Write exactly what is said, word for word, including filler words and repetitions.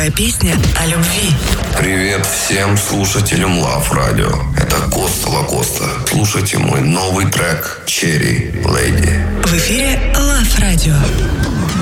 Новая песня о любви. Привет всем слушателям Love Radio. Это Коста Лакоста. Слушайте мой новый трек «Cherry Lady». В эфире Love Radio.